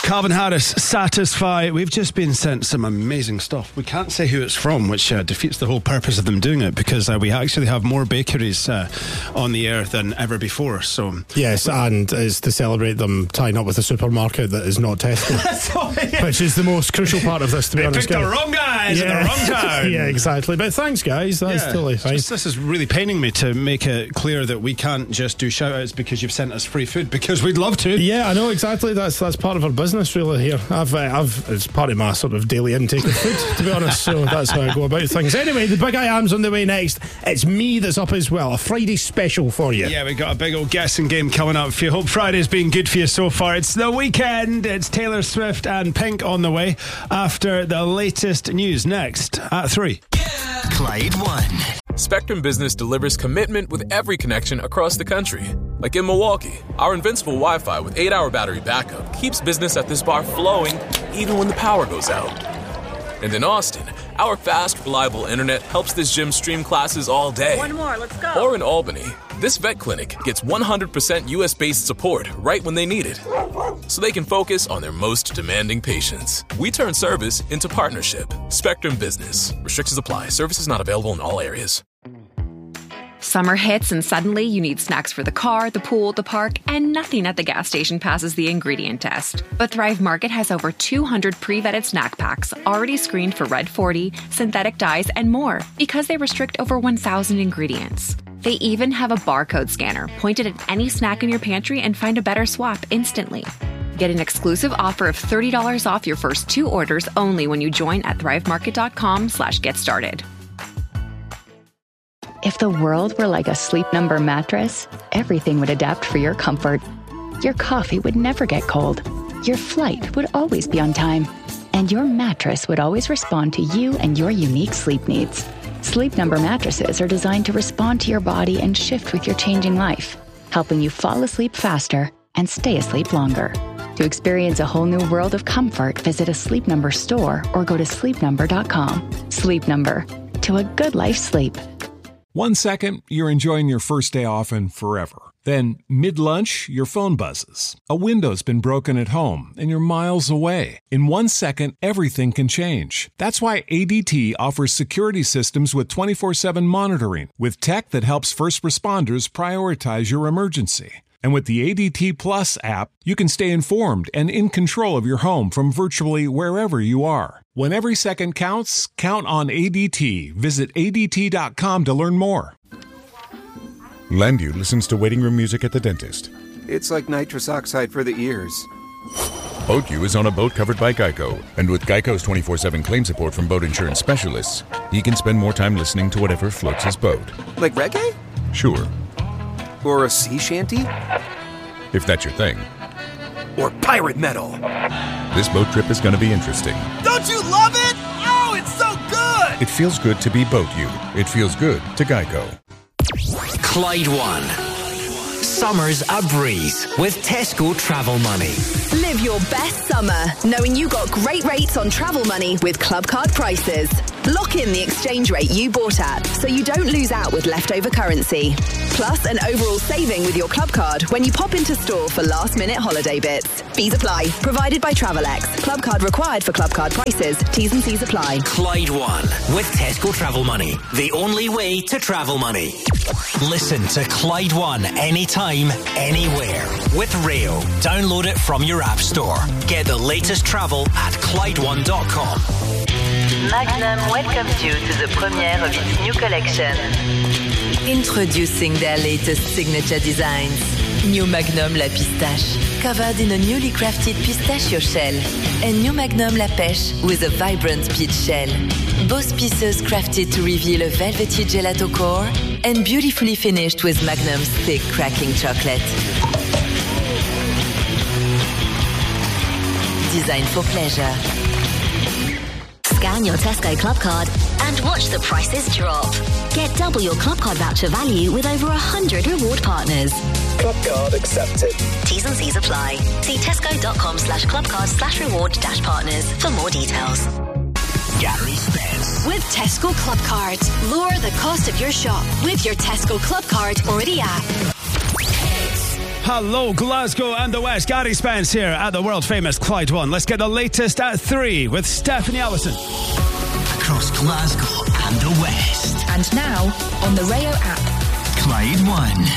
Calvin Harris, Satisfy. We've just been sent some amazing stuff. We can't say who it's from, which defeats the whole purpose of them doing it, because we actually have more bakeries on the air than ever before. So yes, and it's to celebrate them tying up with a supermarket that is not Tesco, which is the most crucial part of this, to be honest. Picked the wrong guys at the wrong time. Yeah, exactly. But thanks, guys. That's totally fine. This is really paining me to make it clear that we can't just do shout-outs because you've sent us free food, because we'd love to. Yeah, I know, exactly. That's part of our business really here. I've it's part of my sort of daily intake of food, to be honest, so that's how I go about things. Anyway, the Big I Am's on the way next. It's me that's up as well, a Friday special for you. Yeah, we've got a big old guessing game coming up for you. Hope Friday's been good for you so far. It's the weekend. It's Taylor Swift and Pink on the way after the latest news next at 3. Clyde One. Spectrum Business delivers commitment with every connection across the country. Like in Milwaukee, our invincible Wi-Fi with 8-hour battery backup keeps business at this bar flowing even when the power goes out. And in Austin, our fast, reliable internet helps this gym stream classes all day. One more, let's go. Or in Albany, this vet clinic gets 100% US-based support right when they need it, so they can focus on their most demanding patients. We turn service into partnership. Spectrum Business. Restrictions apply. Services not available in all areas. Summer hits and suddenly you need snacks for the car, the pool, the park, and nothing at the gas station passes the ingredient test. But Thrive Market has over 200 pre-vetted snack packs already screened for Red 40, synthetic dyes, and more because they restrict over 1,000 ingredients. They even have a barcode scanner pointed at any snack in your pantry and find a better swap instantly. Get an exclusive offer of $30 off your first 2 orders only when you join at thrivemarket.com/get started. If the world were like a Sleep Number mattress, everything would adapt for your comfort. Your coffee would never get cold. Your flight would always be on time. And your mattress would always respond to you and your unique sleep needs. Sleep Number mattresses are designed to respond to your body and shift with your changing life, helping you fall asleep faster and stay asleep longer. To experience a whole new world of comfort, visit a Sleep Number store or go to sleepnumber.com. Sleep Number. To a good life sleep. 1 second, you're enjoying your first day off and forever. Then, mid-lunch, your phone buzzes. A window's been broken at home and you're miles away. In 1 second, everything can change. That's why ADT offers security systems with 24/7 monitoring, with tech that helps first responders prioritize your emergency. And with the ADT Plus app, you can stay informed and in control of your home from virtually wherever you are. When every second counts, count on ADT. Visit ADT.com to learn more. Landu listens to waiting room music at the dentist. It's like nitrous oxide for the ears. BoatU is on a boat covered by Geico. And with Geico's 24/7 claim support from boat insurance specialists, he can spend more time listening to whatever floats his boat. Like reggae? Sure. Or a sea shanty? If that's your thing. Or pirate metal? This boat trip is going to be interesting. Don't you love it? Oh, it's so good! It feels good to be BoatU. It feels good to Geico. Clyde One. Summer's a breeze with Tesco Travel Money. Live your best summer knowing you got great rates on travel money with Club Card prices. Lock in the exchange rate you bought at so you don't lose out with leftover currency. Plus an overall saving with your Club Card when you pop into store for last-minute holiday bits. Fees apply. Provided by Travelex. Club Card required for Club Card prices. T's and C's apply. Clyde One with Tesco Travel Money. The only way to travel money. Listen to Clyde One anytime, anywhere. With Rail. Download it from your app store. Get the latest travel at ClydeOne.com. Magnum welcomes you to the premiere of its new collection. Introducing their latest signature designs. New Magnum La Pistache, covered in a newly crafted pistachio shell. And New Magnum La Pêche with a vibrant peach shell. Both pieces crafted to reveal a velvety gelato core and beautifully finished with Magnum's thick cracking chocolate. Designed for pleasure. Scan your Tesco Club Card and watch the prices drop. Get double your Club Card voucher value with over 100 reward partners. Club Card accepted. T's and C's apply. See tesco.com/clubcard/reward-partners for more details. Gary Spence. With Tesco Club Card, lower the cost of your shop with your Tesco Club Card or the app. Hello, Glasgow and the West. Gary Spence here at the world-famous Clyde One. Let's get the latest at 3 with Stephanie Allison. Across Glasgow and the West. And now, on the Rayo app. Clyde One.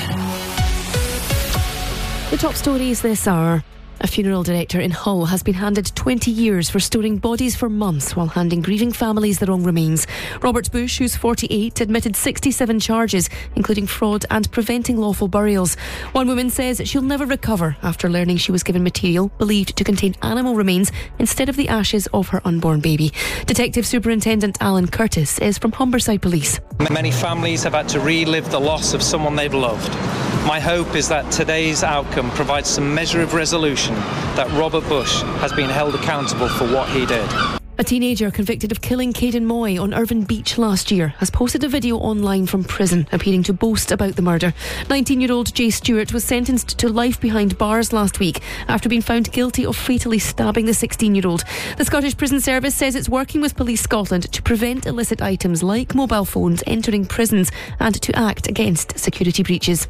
The top stories this hour. A funeral director in Hull has been handed 20 years for storing bodies for months while handing grieving families the wrong remains. Robert Bush, who's 48, admitted 67 charges, including fraud and preventing lawful burials. One woman says she'll never recover after learning she was given material believed to contain animal remains instead of the ashes of her unborn baby. Detective Superintendent Alan Curtis is from Humberside Police. Many families have had to relive the loss of someone they've loved. My hope is that today's outcome provides some measure of resolution that Robert Bush has been held accountable for what he did. A teenager convicted of killing Caden Moy on Irvine Beach last year has posted a video online from prison appearing to boast about the murder. 19-year-old Jay Stewart was sentenced to life behind bars last week after being found guilty of fatally stabbing the 16-year-old. The Scottish Prison Service says it's working with Police Scotland to prevent illicit items like mobile phones entering prisons and to act against security breaches.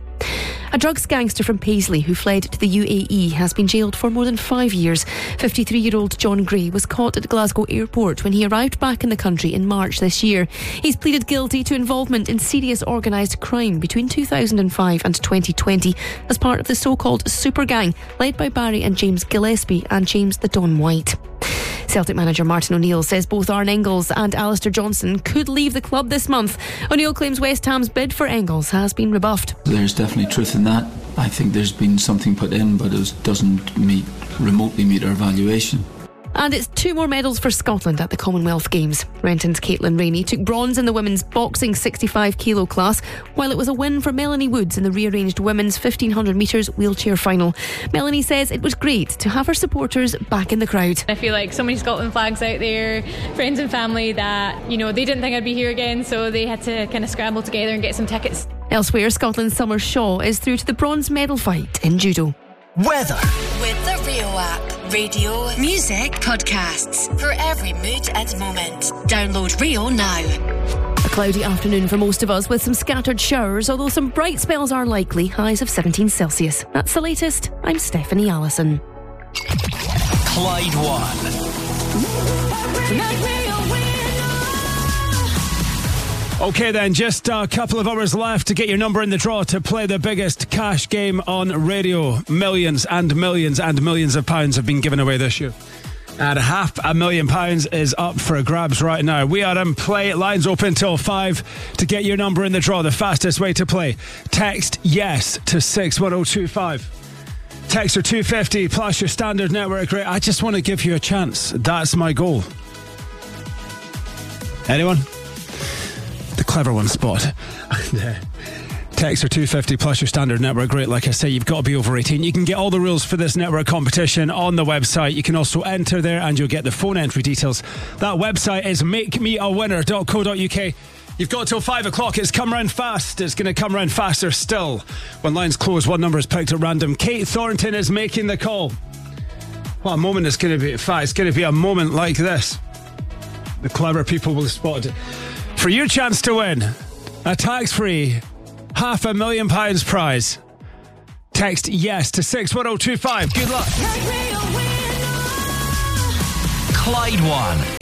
A drugs gangster from Paisley who fled to the UAE has been jailed for more than 5 years. 53-year-old John Gray was caught at Glasgow Airport when he arrived back in the country in March this year. He's pleaded guilty to involvement in serious organised crime between 2005 and 2020 as part of the so-called super gang led by Barry and James Gillespie and James the Don White. Celtic manager Martin O'Neill says both Aaron Engels and Alistair Johnson could leave the club this month. O'Neill claims West Ham's bid for Engels has been rebuffed. There's definitely truth in that. I think there's been something put in, but it doesn't remotely meet our valuation. And it's 2 more medals for Scotland at the Commonwealth Games. Renton's Caitlin Rainey took bronze in the women's boxing 65 kilo class, while it was a win for Melanie Woods in the rearranged women's 1500 metres wheelchair final. Melanie says it was great to have her supporters back in the crowd. I feel like so many Scotland flags out there, friends and family that, they didn't think I'd be here again, so they had to kind of scramble together and get some tickets. Elsewhere, Scotland's Summer Shaw is through to the bronze medal fight in judo. Weather. With the Rio app. Radio, music, podcasts. For every mood and moment. Download Rio now. A cloudy afternoon for most of us with some scattered showers, although some bright spells are likely. Highs of 17 Celsius. That's the latest. I'm Stephanie Allison. Clyde One. OK then, just a couple of hours left to get your number in the draw to play the biggest cash game on radio. Millions and millions and millions of pounds have been given away this year. And £500,000 is up for grabs right now. We are in play. Lines open till 5 to get your number in the draw. The fastest way to play. Text yes to 61025. Text or 250 plus your standard network rate. I just want to give you a chance. That's my goal. Anyone? The clever one spot. Text or 250 plus your standard network rate. Like I say, you've got to be over 18. You can get all the rules for this network competition on the website. You can also enter there and you'll get the phone entry details. That website is makemeawinner.co.uk. You've got till 5 o'clock. It's come round fast. It's going to come round faster still. When lines close, one number is picked at random. Kate Thornton is making the call. What a moment it's going to be. In fact, it's going to be a moment like this. The clever people will have spotted it. For your chance to win a tax-free £500,000 prize, text yes to 61025. Good luck. Clyde One